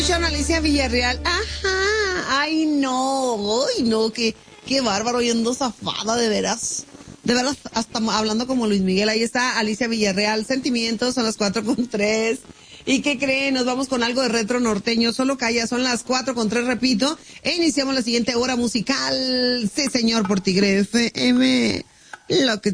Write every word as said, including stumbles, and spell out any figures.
Alicia Villarreal, ajá, ay no, ay no, qué, qué bárbaro, yendo zafada, de veras, de veras, hasta hablando como Luis Miguel. Ahí está Alicia Villarreal, Sentimientos, son las cuatro con tres. ¿Y qué creen? Nos vamos con algo de retro norteño, solo calla, son las cuatro con tres, repito, e iniciamos la siguiente hora musical, sí señor, por Tigre F M, lo que